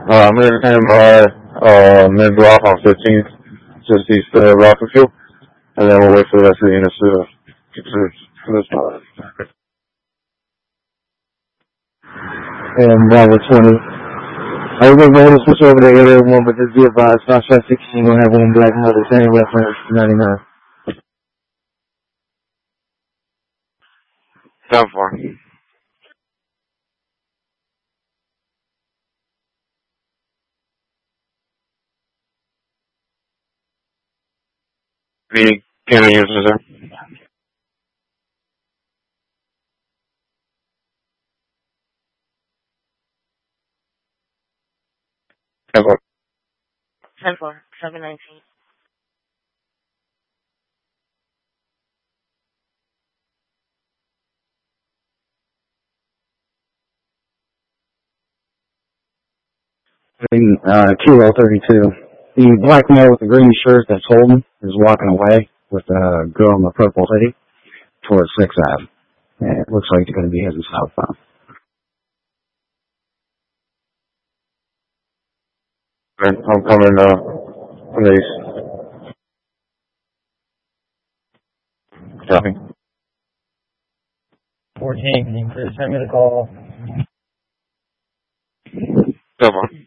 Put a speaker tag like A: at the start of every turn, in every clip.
A: I'm in by mid block on 15th, just east of Rocketfield, and then we'll wait for the rest of the units to get to this part.
B: And Bravo 20. I was going to switch over to area 1, but just be advised, Foxtrot 16 will have one black motor, same reference, 99.
A: 10-4. The Canon users there. Ever.
C: 10-4, 719.
B: Kilo 32. The black male with the green shirt that's holding is walking away with the girl in the purple hoodie towards 6th Ave. And it looks like it's going to be heading southbound.
A: I'm coming from the east. Copy.
B: 14, can you send me the call?
A: 10-4.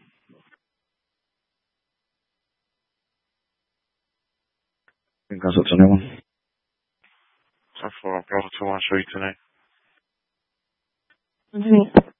B: Because it's a new one.
A: 10-4, Bravo 2-1, show you tonight.
C: Mm-hmm.